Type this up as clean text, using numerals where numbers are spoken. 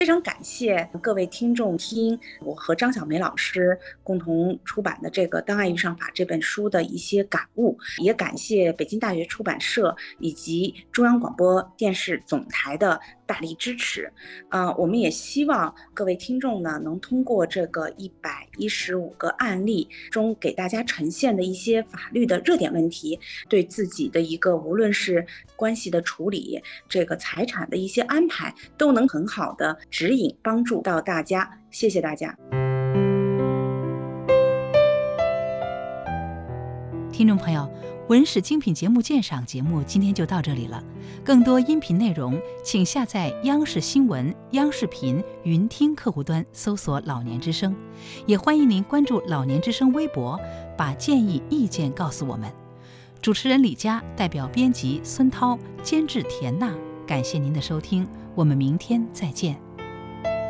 非常感谢各位听众听我和张小梅老师共同出版的这个《当爱遇上法》这本书的一些感悟，也感谢北京大学出版社以及中央广播电视总台的大力支持。我们也希望各位听众呢，能通过这个115个案例中给大家呈现的一些法律的热点问题，对自己的一个无论是关系的处理，这个财产的一些安排，都能很好的指引帮助到大家。谢谢大家。 听众朋友，文史精品节目鉴赏节目今天就到这里了。更多音频内容，请下载央视新闻、央视频云听客户端，搜索“老年之声”。也欢迎您关注“老年之声”微博，把建议、意见告诉我们。主持人李佳，代表编辑孙涛，监制田娜，感谢您的收听，我们明天再见。